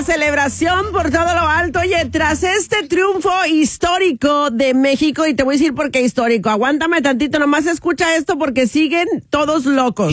celebración por todo lo alto. Oye, tras este triunfo histórico de México, y te voy a decir por qué histórico, aguántame tantito, nomás escucha esto porque siguen todos locos.